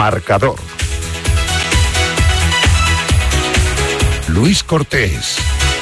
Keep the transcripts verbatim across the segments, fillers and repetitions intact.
Marcador. Luis Cortés.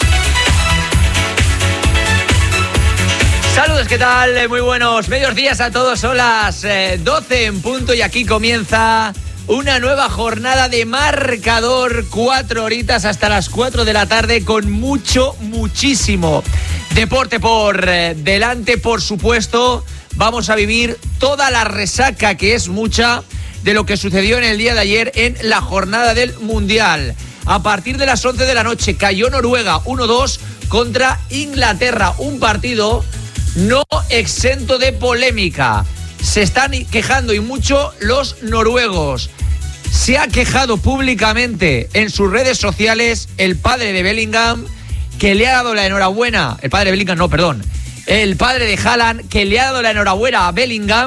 Saludos, ¿qué tal? Muy buenos medios días a todos. Son las eh, doce en punto y aquí comienza una nueva jornada de Marcador. Cuatro horitas hasta las cuatro de la tarde con mucho, muchísimo deporte por eh, delante, por supuesto. Vamos a vivir toda la resaca, que es mucha, de lo que sucedió en el día de ayer en la jornada del Mundial. A partir de las once de la noche cayó Noruega uno dos contra Inglaterra. Un partido no exento de polémica. Se están quejando y mucho los noruegos. Se ha quejado públicamente en sus redes sociales el padre de Bellingham, que le ha dado la enhorabuena. El padre de Bellingham, no, perdón. El padre de Haaland, que le ha dado la enhorabuena a Bellingham.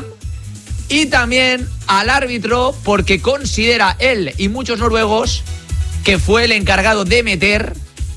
Y también al árbitro, porque considera él y muchos noruegos que fue el encargado de meter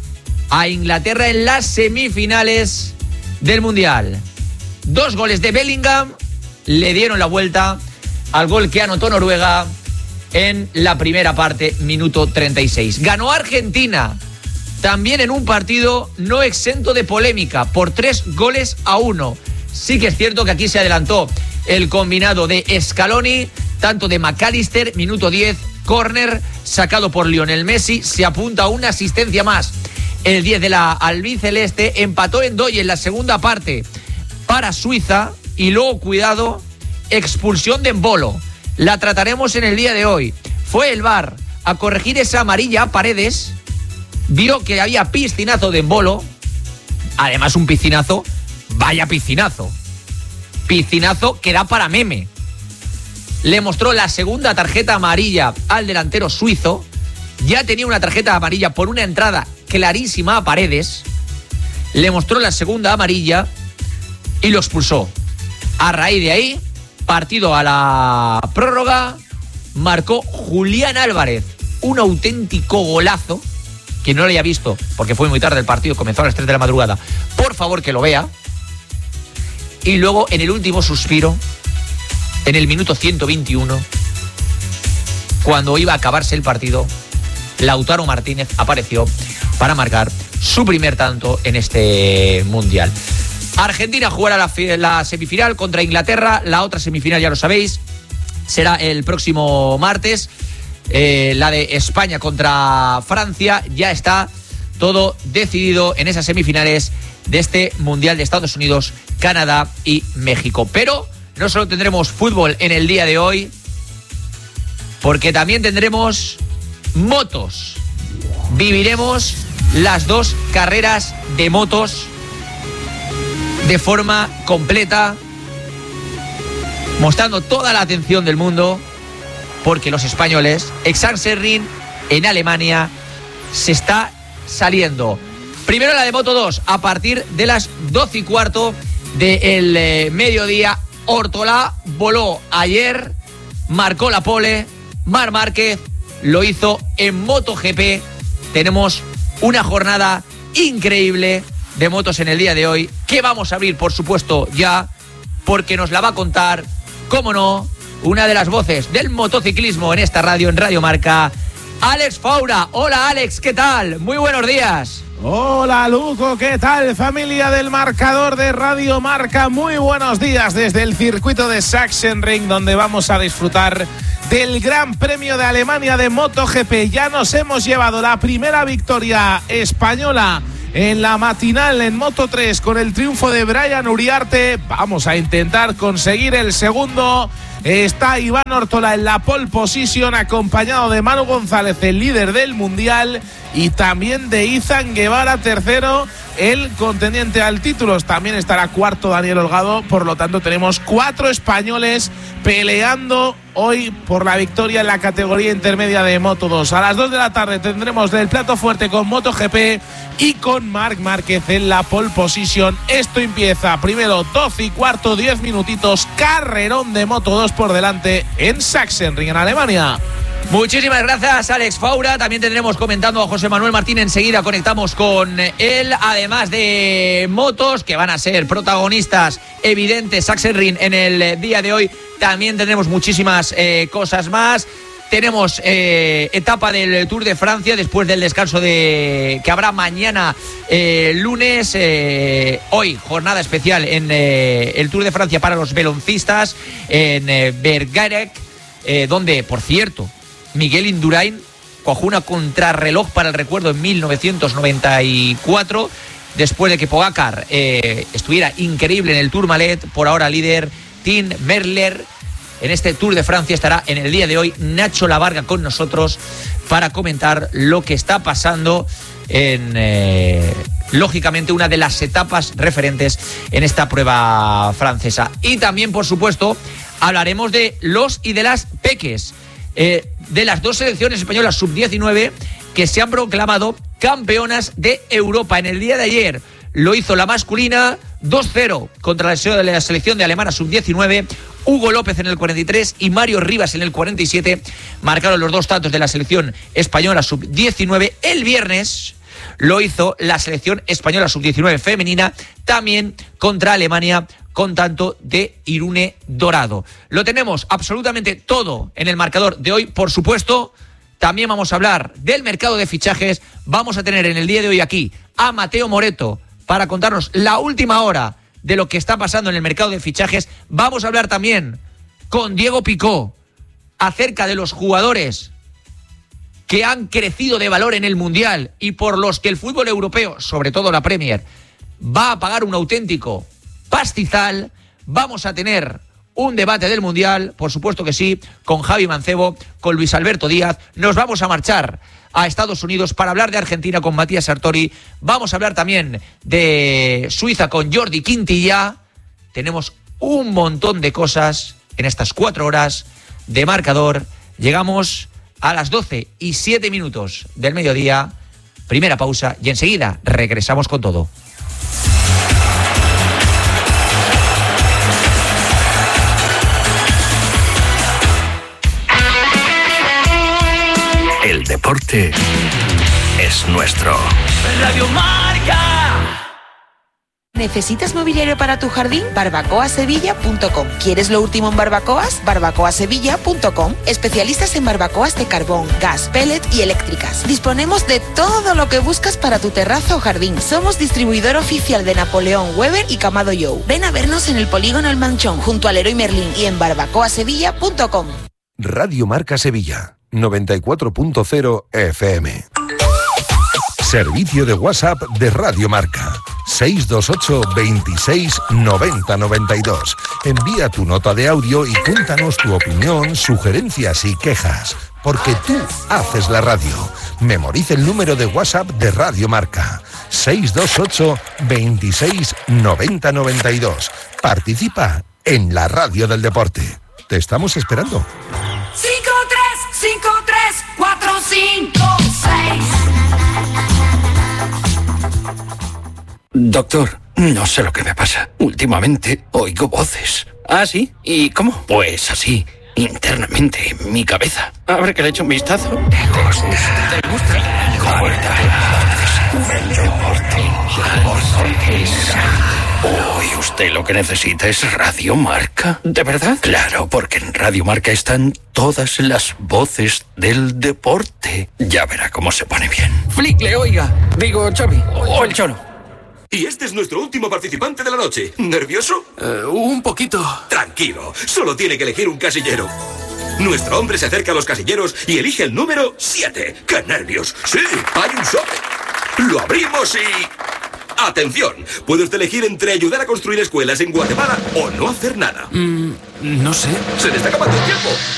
a Inglaterra en las semifinales del Mundial. Dos goles de Bellingham le dieron la vuelta al gol que anotó Noruega en la primera parte, minuto treinta y seis. Ganó Argentina, también en un partido no exento de polémica, por tres goles a uno. Sí que es cierto que aquí se adelantó el combinado de Scaloni, tanto de McAllister, minuto diez, córner sacado por Lionel Messi, se apunta a una asistencia más. El diez de la albiceleste empató en Doy en la segunda parte para Suiza y luego, cuidado, expulsión de Embolo. La trataremos en el día de hoy. Fue el V A R a corregir esa amarilla a Paredes, vio que había piscinazo de Embolo, además un piscinazo, vaya piscinazo, piscinazo que da para meme. Le mostró la segunda tarjeta amarilla al delantero suizo, ya tenía una tarjeta amarilla por una entrada clarísima a Paredes, le mostró la segunda amarilla y lo expulsó. A raíz de ahí, partido a la prórroga, marcó Julián Álvarez un auténtico golazo, que no lo haya visto porque fue muy tarde el partido, comenzó a las tres de la madrugada, por favor que lo vea. Y luego en el último suspiro, en el minuto ciento veintiuno, cuando iba a acabarse el partido, Lautaro Martínez apareció para marcar su primer tanto en este Mundial. Argentina jugará la, la semifinal contra Inglaterra. La otra semifinal, ya lo sabéis, será el próximo martes. Eh, la de España contra Francia. Ya está todo decidido en esas semifinales de este Mundial de Estados Unidos, Canadá y México. Pero no solo tendremos fútbol en el día de hoy, porque también tendremos motos. Viviremos las dos carreras de motos de forma completa, mostrando toda la atención del mundo, porque los españoles, Sachsenring en Alemania, se está saliendo. Primero la de Moto dos, a partir de las doce y cuarto del eh, mediodía. Ortolá voló ayer, marcó la pole. Marc Márquez lo hizo en MotoGP. Tenemos una jornada increíble de motos en el día de hoy, que vamos a abrir, por supuesto, ya, porque nos la va a contar, cómo no, una de las voces del motociclismo en esta radio, en Radio Marca, Alex Faura. Hola, Alex, ¿qué tal? Muy buenos días. Hola, Luco, ¿qué tal? Familia del Marcador de Radio Marca, muy buenos días desde el circuito de Sachsenring, donde vamos a disfrutar del Gran Premio de Alemania de MotoGP. Ya nos hemos llevado la primera victoria española en la matinal en Moto tres con el triunfo de Brian Uriarte. Vamos a intentar conseguir el segundo. Está Iván Ortola en la pole position, acompañado de Manu González, el líder del Mundial, y también de Izan Guevara, tercero, el contendiente al título. También estará cuarto Daniel Holgado. Por lo tanto, tenemos cuatro españoles peleando hoy por la victoria en la categoría intermedia de Moto dos. A las dos de la tarde tendremos el plato fuerte con MotoGP y con Marc Márquez en la pole position. Esto empieza primero doce y cuarto, diez minutitos, carrerón de Moto dos por delante en Sachsenring, en Alemania. Muchísimas gracias, Alex Faura. También tendremos comentando a José Manuel Martín. Enseguida conectamos con él, además de motos que van a ser protagonistas evidentes Sachsenring en el día de hoy. También tendremos muchísimas eh, cosas más. Tenemos eh, etapa del Tour de Francia después del descanso de que habrá mañana eh, lunes. Eh, hoy jornada especial en eh, el Tour de Francia para los veloncistas en eh, Bergerac, eh, donde, por cierto, Miguel Indurain cojó una contrarreloj para el recuerdo en mil novecientos noventa y cuatro, después de que Pogacar eh, estuviera increíble en el Tourmalet. Por ahora líder Tim Merlier. En este Tour de Francia estará en el día de hoy Nacho Lavarga con nosotros para comentar lo que está pasando en, eh, lógicamente, una de las etapas referentes en esta prueba francesa. Y también, por supuesto, hablaremos de los y de las peques, eh, de las dos selecciones españolas sub diecinueve que se han proclamado campeonas de Europa. En el día de ayer lo hizo la masculina dos cero contra la selección de alemana sub diecinueve. Hugo López en el cuarenta y tres y Mario Rivas en el cuarenta y siete marcaron los dos tantos de la selección española sub diecinueve. El viernes lo hizo la selección española sub diecinueve femenina, también contra Alemania, con tanto de Irune Dorado. Lo tenemos absolutamente todo en el marcador de hoy. Por supuesto, también vamos a hablar del mercado de fichajes. Vamos a tener en el día de hoy aquí a Mateo Moreto para contarnos la última hora de lo que está pasando en el mercado de fichajes. Vamos a hablar también con Diego Picó acerca de los jugadores que han crecido de valor en el Mundial y por los que el fútbol europeo, sobre todo la Premier, va a pagar un auténtico pastizal. Vamos a tener un debate del Mundial, por supuesto que sí, con Javi Mancebo, con Luis Alberto Díaz. Nos vamos a marchar a Estados Unidos para hablar de Argentina con Matías Sartori. Vamos a hablar también de Suiza con Jordi Quintilla. Tenemos un montón de cosas en estas cuatro horas de marcador. Llegamos a las doce y siete minutos del mediodía. Primera pausa y enseguida regresamos con todo. El deporte es nuestro. Radio Marca. ¿Necesitas mobiliario para tu jardín? barbacoa sevilla punto com. ¿Quieres lo último en barbacoas? barbacoa sevilla punto com. Especialistas en barbacoas de carbón, gas, pellet y eléctricas. Disponemos de todo lo que buscas para tu terraza o jardín. Somos distribuidor oficial de Napoleón, Weber y Camado Joe. Ven a vernos en el polígono El Manchón, junto al Leroy Merlin, y en barbacoa sevilla punto com. Radio Marca Sevilla, noventa y cuatro punto cero F M. Servicio de WhatsApp de Radio Marca. seis dos ocho, veintiséis, noventa, noventa y dos. Envía tu nota de audio y cuéntanos tu opinión, sugerencias y quejas. Porque tú haces la radio. Memoriza el número de WhatsApp de Radio Marca. seis dos ocho, veintiséis, noventa, noventa y dos. Participa en la radio del deporte. Te estamos esperando. cinco tres cinco tres cuatro cinco seis. Doctor, no sé lo que me pasa. Últimamente oigo voces. ¿Ah, sí? ¿Y cómo? Pues así, internamente, en mi cabeza. A ver que le echo un vistazo. ¿Te gusta? ¿Te gusta? El deporte. Hoy usted lo que necesita es Radio Marca. ¿De verdad? Claro, porque en Radio Marca están todas las voces del deporte. Ya verá cómo se pone bien. Flickle, oiga. Digo, Xavi. O el Cholo. Y este es nuestro último participante de la noche. ¿Nervioso? Uh, un poquito. Tranquilo, solo tiene que elegir un casillero. Nuestro hombre se acerca a los casilleros y elige el número siete. ¡Qué nervios! Sí, hay un sobre. Lo abrimos y... ¡Atención! Puede usted elegir entre ayudar a construir escuelas en Guatemala o no hacer nada. Mm, no sé. Se le está acabando el tiempo.